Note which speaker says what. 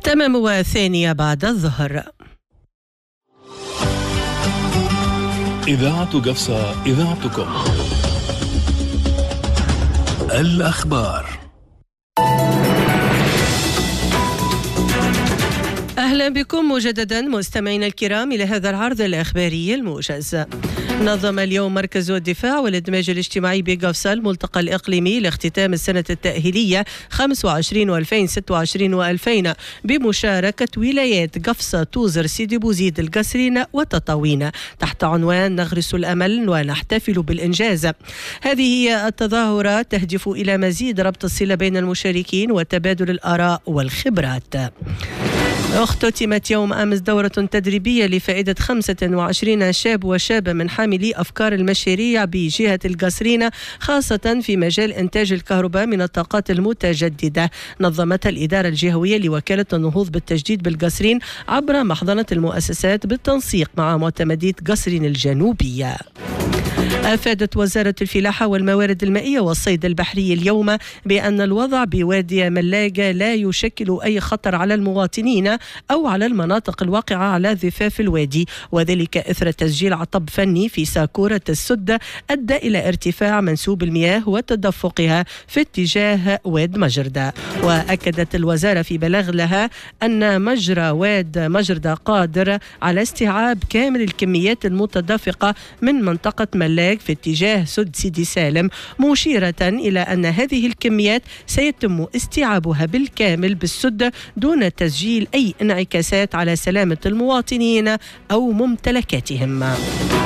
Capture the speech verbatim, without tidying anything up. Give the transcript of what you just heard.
Speaker 1: تمام وثانية بعد الظهر.
Speaker 2: إذاعة قفصة، إذاعتكم. الأخبار.
Speaker 1: أهلا بكم مجددا مستمعينا الكرام إلى هذا العرض الإخباري الموجز. نظم اليوم مركز الدفاع والإدماج الاجتماعي بقفصة الملتقى الإقليمي لاختتام السنة التأهيلية خمسة وعشرين وألفين وستة وعشرين وألفين بمشاركة ولايات قفصة، توزر، سيدي بوزيد، القصرين وتطاوين تحت عنوان نغرس الأمل ونحتفل بالإنجاز. هذه هي التظاهرات تهدف إلى مزيد ربط الصلة بين المشاركين وتبادل الآراء والخبرات. اختتمت يوم أمس دورة تدريبية لفائدة خمسة وعشرين شاب وشابة من حاملي أفكار المشاريع بجهة القصرين، خاصة في مجال إنتاج الكهرباء من الطاقات المتجددة. نظمتها الإدارة الجهوية لوكالة النهوض بالتجديد بالقصرين عبر محضنة المؤسسات بالتنسيق مع معتمدية قصرين الجنوبية. أفادت وزارة الفلاحة والموارد المائية والصيد البحري اليوم بأن الوضع بوادي ملاقة لا يشكل أي خطر على المواطنين أو على المناطق الواقعة على ضفاف الوادي، وذلك إثر تسجيل عطب فني في ساكورة السدة أدى إلى ارتفاع منسوب المياه وتدفقها في اتجاه واد مجردة. وأكدت الوزارة في بلاغ لها أن مجرى واد مجردة قادر على استيعاب كامل الكميات المتدفقة من منطقة ملاق في اتجاه سد سيدي سالم، مشيرة إلى أن هذه الكميات سيتم استيعابها بالكامل بالسد دون تسجيل أي انعكاسات على سلامة المواطنين أو ممتلكاتهم.